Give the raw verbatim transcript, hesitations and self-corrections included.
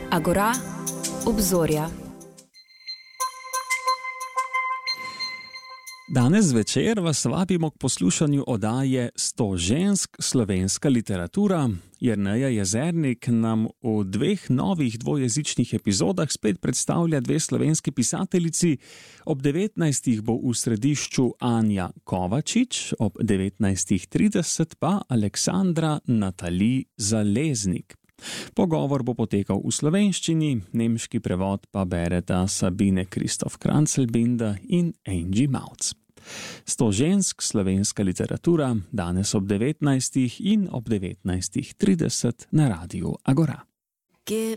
Agora, obzorja. Danes zvečer vas vabimo k poslušanju oddaje sto žensk slovenska literatura. Jerneja Jezernik nam v dveh novih dvojezičnih epizodah spet predstavlja dve slovenski pisateljici. Ob devetnajstih bo v središču Anja Kovačič, ob devetnajst trideset pa Aleksandra Natali Zaleznik. Pogovor bo potekal v slovenščini, nemški prevod pa bereta Sabine Kristof Krancelbinde in Angie Mauc. Sto žensk slovenska literatura, danes ob devetnajstih in ob devetnajst trideset na Radiu Agora.